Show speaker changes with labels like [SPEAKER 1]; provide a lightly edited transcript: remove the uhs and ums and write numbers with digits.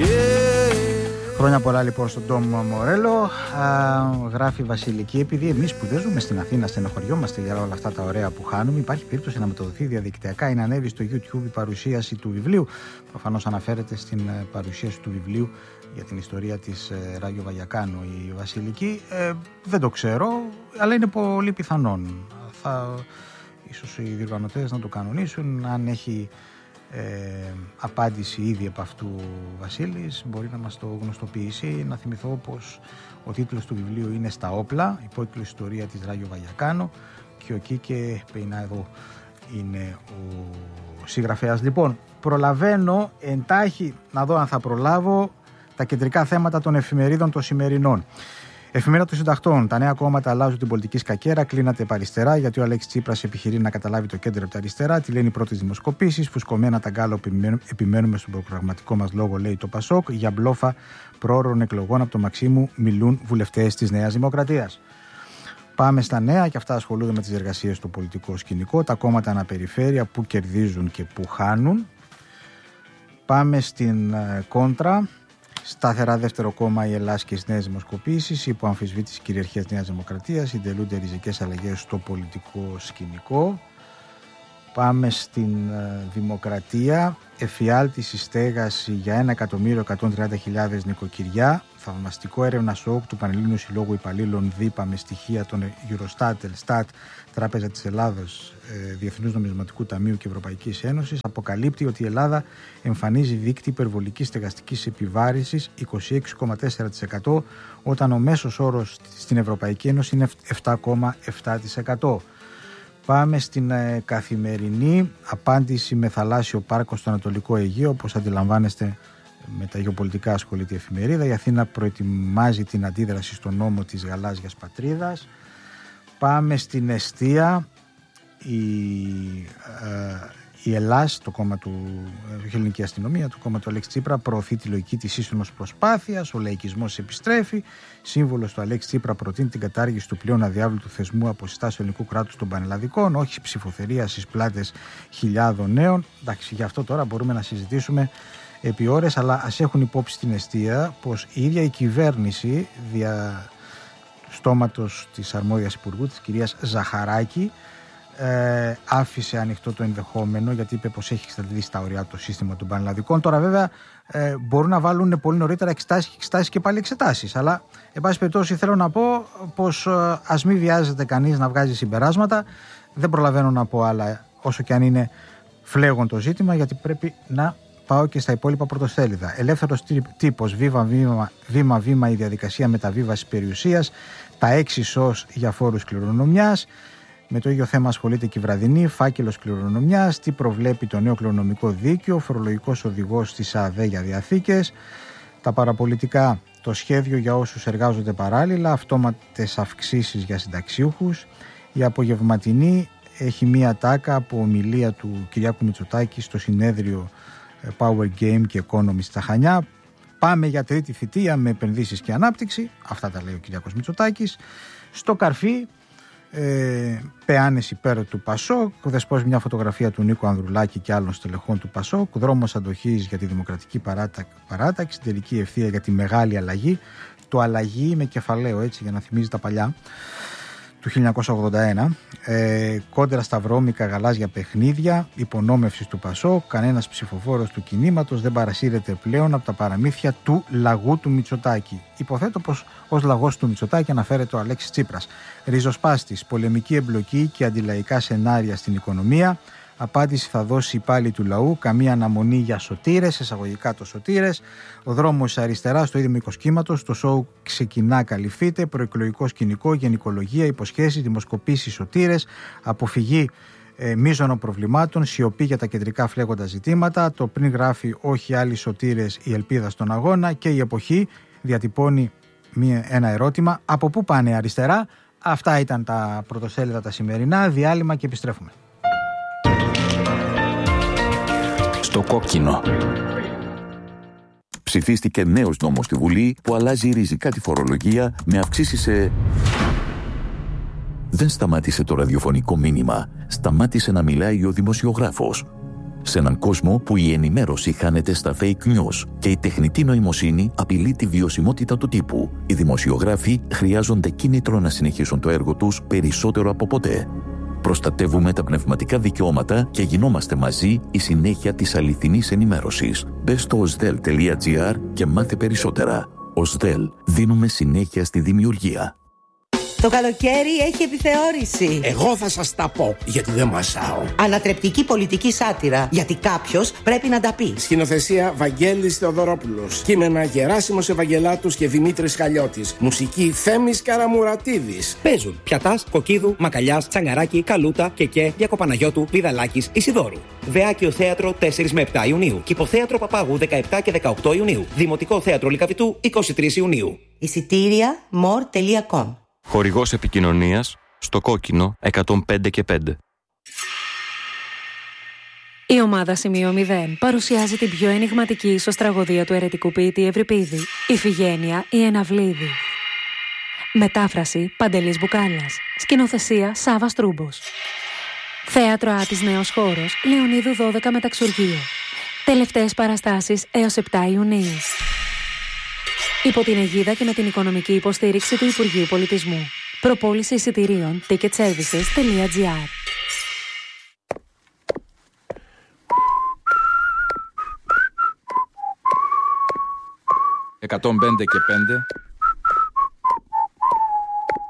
[SPEAKER 1] Χρόνια πολλά λοιπόν στον Ντόμ Μορέλο. Γράφει Βασιλική, επειδή εμείς που δεν ζούμε στην Αθήνα στενοχωριόμαστε για όλα αυτά τα ωραία που χάνουμε, υπάρχει περίπτωση να μεταδοθεί διαδικτυακά ή να ανέβει στο YouTube η παρουσίαση του βιβλίου. Προφανώς αναφέρεται στην παρουσίαση του βιβλίου για την ιστορία της Ράγιο Βαγιακάνου η Βασιλική. Δεν το ξέρω, αλλά είναι πολύ πιθανόν. Ίσως οι διοργανωτές να το κανονίσουν. Αν έχει απάντηση ήδη από αυτού Βασίλης, μπορεί να μας το γνωστοποιήσει. Να θυμηθώ πως ο τίτλος του βιβλίου είναι «Στα όπλα», υπότιτλος «Ιστορία της Ράγιο Βαγιακάνου», και ο Κίκε Πεϊνάδο είναι ο συγγραφέας. Λοιπόν, προλαβαίνω εντάχει να δω αν θα προλάβω τα κεντρικά θέματα των εφημερίδων των σημερινών. Εφημερίδα των Συντακτών. Τα νέα κόμματα αλλάζουν την πολιτική σκακέρα, κλείνεται επαριστερά, γιατί ο Αλέξης Τσίπρας επιχειρεί να καταλάβει το κέντρο από τα αριστερά. Τι λένε οι πρώτες δημοσκοπήσεις, φουσκωμένα τα γκάλο, επιμένουμε στον προγραμματικό μας λόγο, λέει το Πασόκ. Για μπλόφα πρόωρων εκλογών από το Μαξίμου μιλούν βουλευτές της Νέας Δημοκρατίας. Πάμε στα νέα, και αυτά ασχολούνται με τις εργασίες στο πολιτικό σκηνικό. Τα κόμματα αναπεριφέρεια, που κερδίζουν και που χάνουν. Πάμε στην κόντρα. Σταθερά δεύτερο κόμμα η Ελλάδα και στις νέες δημοσκοπήσεις, υπό αμφισβήτηση κυριαρχίας της Νέας Δημοκρατίας, συντελούνται ριζικές αλλαγές στο πολιτικό σκηνικό. Πάμε στην Δημοκρατία. Εφιάλτηση στέγαση για 1.130.000 νοικοκυριά. Θαυμαστικό έρευνα ΣΟΚ του Πανελλήνιου Συλλόγου Υπαλλήλων ΔΥΠΑ με στοιχεία των Eurostat, Elstat, Τράπεζα της Ελλάδος, Διεθνούς Νομισματικού Ταμείου και Ευρωπαϊκής Ένωσης αποκαλύπτει ότι η Ελλάδα εμφανίζει δείκτη υπερβολικής στεγαστικής επιβάρυνσης 26,4%, όταν ο μέσος όρος στην Ευρωπαϊκή Ένωση είναι 7,7%. Πάμε στην Καθημερινή. Απάντηση με θαλάσσιο πάρκο στο Ανατολικό Αιγαίο. Όπως αντιλαμβάνεστε, με τα γεωπολιτικά ασχολείται η εφημερίδα. Η Αθήνα προετοιμάζει την αντίδραση στο νόμο της γαλάζιας πατρίδας. Πάμε στην Εστία. Η ΕΛΑΣ, το κόμμα η Ελληνική Αστυνομία, το κόμμα του Αλέξη Τσίπρα, προωθεί τη λογική της σύσσωμος προσπάθειας. Ο λαϊκισμός επιστρέφει. Σύμβολος του Αλέξη Τσίπρα προτείνει την κατάργηση του πλέον αδιάβλητου θεσμού αποστάσεως ελληνικού κράτους των πανελλαδικών, όχι ψηφοθερία στις πλάτες χιλιάδων νέων. Εντάξει, γι' αυτό τώρα μπορούμε να συζητήσουμε επί ώρες, αλλά ας έχουν υπόψη στην Εστία πως η ίδια η κυβέρνηση, δια στόματος της αρμόδιας υπουργού, της κυρίας Ζαχαράκη, άφησε ανοιχτό το ενδεχόμενο, γιατί είπε πως έχει εξαντλήσει στα ωριά το σύστημα των πανελλαδικών. Τώρα βέβαια μπορούν να βάλουν πολύ νωρίτερα εξετάσεις και πάλι εξετάσεις, αλλά εν πάση περιπτώσει θέλω να πω πως ας μην βιάζεται κανείς να βγάζει συμπεράσματα. Δεν προλαβαίνω να πω άλλα, όσο και αν είναι φλέγον το ζήτημα, γιατί πρέπει να πάω και στα υπόλοιπα πρωτοσέλιδα. Ελεύθερος τύπος, βήμα-βήμα η διαδικασία μεταβίβασης περιουσίας, τα 6 ΣΟΣ για φόρους κληρονομιάς. Με το ίδιο θέμα ασχολείται και η Βραδινή, φάκελος κληρονομιάς, τι προβλέπει το νέο κληρονομικό δίκαιο, φορολογικός οδηγός στις ΑΔΕ για διαθήκες. Τα παραπολιτικά, το σχέδιο για όσους εργάζονται παράλληλα, αυτόματες αυξήσεις για συνταξιούχους. Η απογευματινή έχει μία τάκα από ομιλία του Κυριάκου Μητσοτάκη στο συνέδριο Power Game και Economy στα Χανιά. Πάμε για τρίτη θητεία με επενδύσεις και ανάπτυξη. Αυτά τα λέει ο Κυριάκος Μητσοτάκης. Στο Καρφί, πεάνες υπέρ του Πασόκ, δεσπόζει μια φωτογραφία του Νίκου Ανδρουλάκη και άλλων στελεχών του Πασόκ, δρόμος αντοχής για τη Δημοκρατική Παράταξη, τελική ευθεία για τη μεγάλη αλλαγή. Το αλλαγή με κεφαλαίο, έτσι, για να θυμίζει τα παλιά, του 1981, κόντρα στα βρώμικα γαλάζια παιχνίδια υπονόμευσης του Πασόκ. Κανένας ψηφοφόρος του κινήματος δεν παρασύρεται πλέον από τα παραμύθια του λαγού του Μητσοτάκη. Υποθέτω πως ως λαγός του Μητσοτάκη αναφέρεται ο Αλέξης Τσίπρας. Ριζοσπάστης, πολεμική εμπλοκή και αντιλαϊκά σενάρια στην οικονομία. Απάντηση θα δώσει η πάλι του λαού, καμία αναμονή για σωτήρες, εισαγωγικά το σωτήρες. Ο δρόμος αριστερά στο ίδιο μήκος κύματος, το σοου ξεκινά, καλυφθείτε, προεκλογικό σκηνικό, γενικολογία, υποσχέσεις, δημοσκοπήσεις, σωτήρες, αποφυγή μείζωνων προβλημάτων, σιωπή για τα κεντρικά φλέγοντα ζητήματα. Το πριν γράφει όχι άλλοι σωτήρες, η ελπίδα στον αγώνα, και η εποχή διατυπώνει ένα ερώτημα, από πού πάνε αριστερά. Αυτά ήταν τα πρωτοσέλιδα τα σημερινά, διάλειμμα και επιστρέφουμε.
[SPEAKER 2] Στο κόκκινο. Ψηφίστηκε νέος νόμος στη Βουλή που αλλάζει ριζικά τη φορολογία με αυξήσεις σε... Δεν σταμάτησε το ραδιοφωνικό μήνυμα. Σταμάτησε να μιλάει ο δημοσιογράφος. Σε έναν κόσμο που η ενημέρωση χάνεται στα fake news και η τεχνητή νοημοσύνη απειλεί τη βιωσιμότητα του τύπου, οι δημοσιογράφοι χρειάζονται κίνητρο να συνεχίσουν το έργο τους περισσότερο από ποτέ. Προστατεύουμε τα πνευματικά δικαιώματα και γινόμαστε μαζί η συνέχεια της αληθινής ενημέρωσης. Μπες στο osdel.gr και μάθε περισσότερα. OSDEL. Δίνουμε συνέχεια στη δημιουργία.
[SPEAKER 3] Το καλοκαίρι έχει επιθεώρηση.
[SPEAKER 4] Εγώ θα σας τα πω, γιατί δεν μασάω.
[SPEAKER 3] Ανατρεπτική πολιτική σάτυρα, γιατί κάποιος πρέπει να τα πει.
[SPEAKER 4] Σκηνοθεσία Βαγγέλης Θεοδωρόπουλος. Κείμενα Γεράσιμος Ευαγγελάτους και Δημήτρης Χαλιώτης. Μουσική Θέμης Καραμουρατίδης.
[SPEAKER 5] Παίζουν Πιατάς, Κοκκίδου, Μακαλιάς, Τσαγκαράκη, Καλούτα, Κεκέ, Διακοπαναγιώτου, Πηδαλάκης, Ισιδώρου. Δεάκιο Θέατρο 4 με 7 Ιουνίου. Κηποθέατρο Παπάγου 17 και 18 Ιουνίου. Δημοτικό Θέατρο Λυκαβητού 23 Ιουνίου.
[SPEAKER 3] Εισιτήρια more.com.
[SPEAKER 6] Χορηγός επικοινωνίας στο κόκκινο 105 και 5.
[SPEAKER 7] Η ομάδα Σημείο 0 παρουσιάζει την πιο ενιγματική ισοστραγωδία του αιρετικού ποιητή Ευρυπίδη, Ιφηγένεια η Εναυλίδη. Μετάφραση Παντελής Μπουκάλας. Σκηνοθεσία Σάββας Τρούμπος. Θέατρο Άτης Νέος Χώρος, Λεωνίδου 12 Μεταξουργείο. Τελευταίες παραστάσεις έως 7 Ιουνίου. Υπό την αιγίδα και με την οικονομική υποστήριξη του Υπουργείου Πολιτισμού. Προπόληση εισιτηρίων ticketservices.gr.
[SPEAKER 8] 105 και 5